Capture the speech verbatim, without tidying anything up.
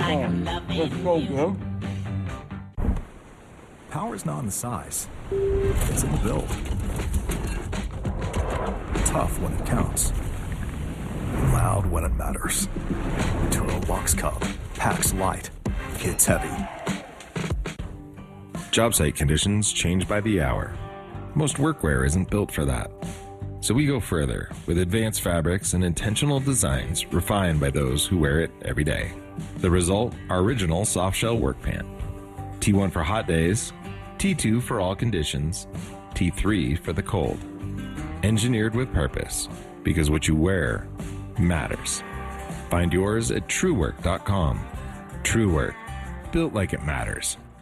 Let's go, Jim. Power's not in the size. It's in the build. Tough when it counts. Loud when it matters. Turo Box Cub. Packs light. Kids heavy. Job site conditions change by the hour. Most workwear isn't built for that. So we go further with advanced fabrics and intentional designs refined by those who wear it every day. The result, our original soft shell work pant. T one for hot days, T two for all conditions, T three for the cold. Engineered with purpose, because what you wear matters. Find yours at truework dot com. Truework, built like it matters.